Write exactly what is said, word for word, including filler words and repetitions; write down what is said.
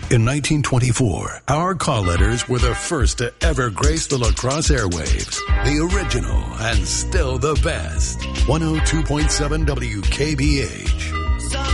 In nineteen twenty-four, our call letters were the first to ever grace the La Crosse airwaves. The original and still the best. one oh two point seven W K B H.